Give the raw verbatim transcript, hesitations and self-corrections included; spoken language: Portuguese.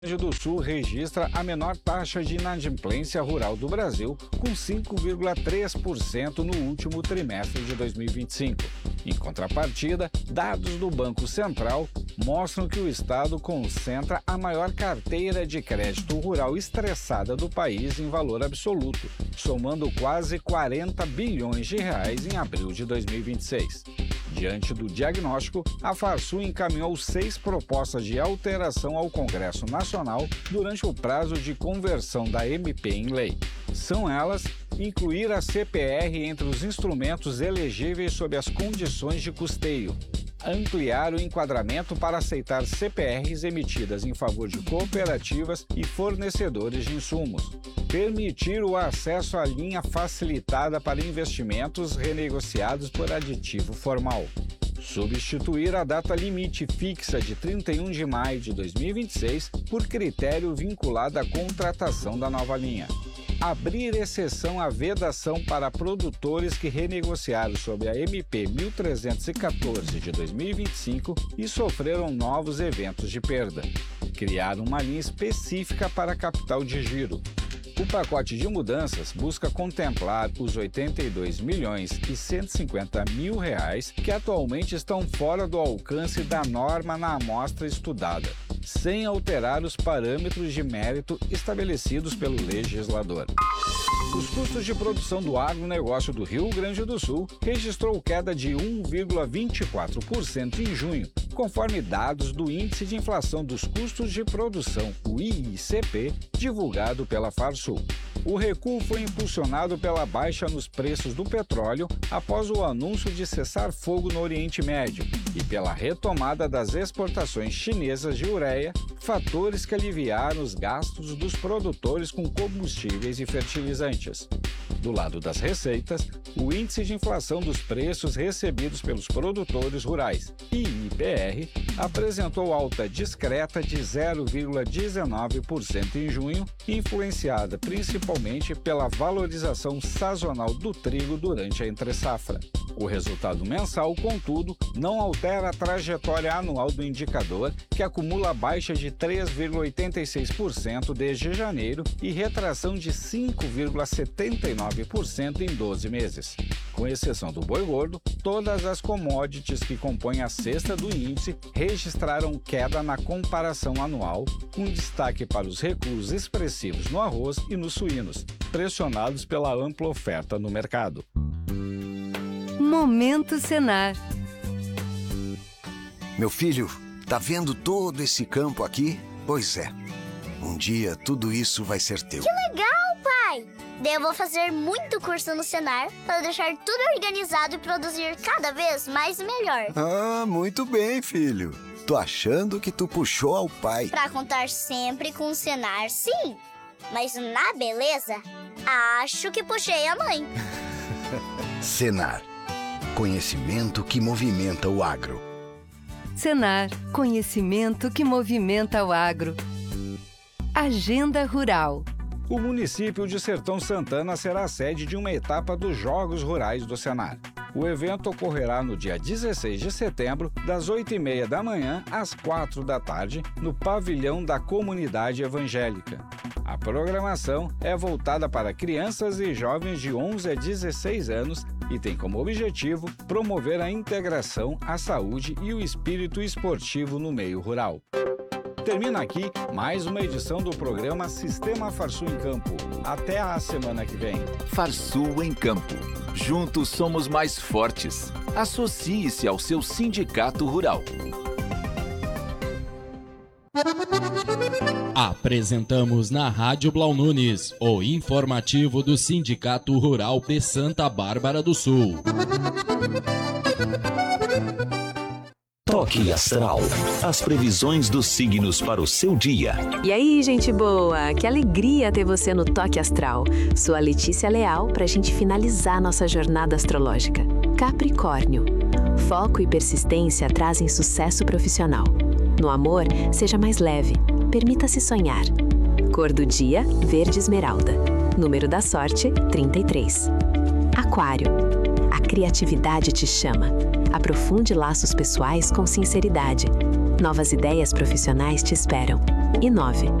Rio Grande do Sul registra a menor taxa de inadimplência rural do Brasil, com cinco vírgula três por cento no último trimestre de dois mil e vinte e cinco. Em contrapartida, dados do Banco Central mostram que o estado concentra a maior carteira de crédito rural estressada do país em valor absoluto, somando quase quarenta bilhões de reais em abril de dois mil e vinte e seis. Diante do diagnóstico, a Farsul encaminhou seis propostas de alteração ao Congresso Nacional durante o prazo de conversão da M P em lei. São elas: incluir a C P R entre os instrumentos elegíveis sob as condições de custeio, ampliar o enquadramento para aceitar C P Rs emitidas em favor de cooperativas e fornecedores de insumos, permitir o acesso à linha facilitada para investimentos renegociados por aditivo formal, substituir a data limite fixa de trinta e um de maio de dois mil e vinte e seis por critério vinculado à contratação da nova linha, abrir exceção à vedação para produtores que renegociaram sob a M P mil trezentos e quatorze de dois mil e vinte e cinco e sofreram novos eventos de perda, criar uma linha específica para capital de giro. O pacote de mudanças busca contemplar os oitenta e dois milhões e cento e cinquenta mil reais que atualmente estão fora do alcance da norma na amostra estudada, sem alterar os parâmetros de mérito estabelecidos pelo legislador. Os custos de produção do agronegócio do Rio Grande do Sul registrou queda de um vírgula vinte e quatro por cento em junho, conforme dados do Índice de Inflação dos Custos de Produção, o I I C P, divulgado pela Farsul. O recuo foi impulsionado pela baixa nos preços do petróleo após o anúncio de cessar fogo no Oriente Médio e pela retomada das exportações chinesas de ureia, fatores que aliviaram os gastos dos produtores com combustíveis e fertilizantes. Do lado das receitas, o Índice de Inflação dos Preços Recebidos pelos Produtores Rurais, I I P R, apresentou alta discreta de zero vírgula dezenove por cento em junho, influenciada principalmente pela valorização sazonal do trigo durante a entre-safra. O resultado mensal, contudo, não altera a trajetória anual do indicador, que acumula baixa de três vírgula oitenta e seis por cento desde janeiro e retração de cinco vírgula setenta e nove por cento em doze meses. Com exceção do boi gordo, todas as commodities que compõem a cesta do índice registraram queda na comparação anual, com destaque para os recuos expressivos no arroz e nos suínos, pressionados pela ampla oferta no mercado. Momento Senar. Meu filho, tá vendo todo esse campo aqui? Pois é, um dia tudo isso vai ser teu. Que legal, pai! Daí eu vou fazer muito curso no Senar para deixar tudo organizado e produzir cada vez mais e melhor. Ah, muito bem, filho. Tô achando que tu puxou ao pai. Pra contar sempre com o Senar, sim. Mas na beleza, acho que puxei a mãe. Senar. Conhecimento que movimenta o agro. Senar. Conhecimento que movimenta o agro. Agenda Rural. O município de Sertão Santana será a sede de uma etapa dos Jogos Rurais do Senar. O evento ocorrerá no dia dezesseis de setembro, das oito e meia da manhã às quatro da tarde, no pavilhão da Comunidade Evangélica. A programação é voltada para crianças e jovens de onze a dezesseis anos e tem como objetivo promover a integração, a saúde e o espírito esportivo no meio rural. Termina aqui mais uma edição do programa Sistema Farsul em Campo. Até a semana que vem. Farsul em Campo. Juntos somos mais fortes. Associe-se ao seu sindicato rural. Apresentamos na Rádio Blau Nunes o informativo do Sindicato Rural de Santa Bárbara do Sul. Toque Astral. As previsões dos signos para o seu dia. E aí, gente boa? Que alegria ter você no Toque Astral. Sou a Letícia Leal para a gente finalizar nossa jornada astrológica. Capricórnio. Foco e persistência trazem sucesso profissional. No amor, seja mais leve. Permita-se sonhar. Cor do dia, verde esmeralda. Número da sorte, trinta e três. Aquário. A criatividade te chama. Aprofunde laços pessoais com sinceridade. Novas ideias profissionais te esperam. e nove.